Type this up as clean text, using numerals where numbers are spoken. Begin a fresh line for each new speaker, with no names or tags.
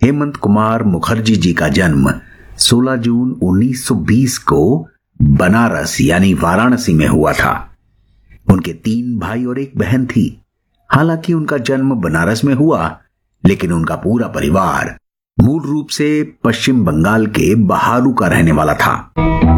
हेमंत कुमार मुखर्जी जी का जन्म 16 जून 1920 को बनारस यानी वाराणसी में हुआ था। उनके 3 भाई और 1 बहन थी। हालांकि उनका जन्म बनारस में हुआ, लेकिन उनका पूरा परिवार मूल रूप से पश्चिम बंगाल के बहारू का रहने वाला था।